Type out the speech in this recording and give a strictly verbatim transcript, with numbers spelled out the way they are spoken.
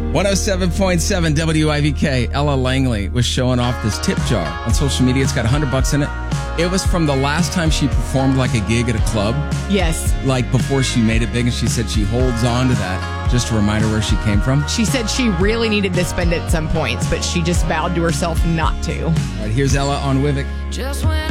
one oh seven point seven W I V K. Ella Langley was showing off this tip jar on social media. It's got one hundred bucks in it. It was from the last time she performed like a gig at a club. Yes. Like before she made it big, and she said she holds on to that just to remind her where she came from. She said she really needed to spend it at some points, but she just vowed to herself not to. All right, here's Ella on Wivik. Just when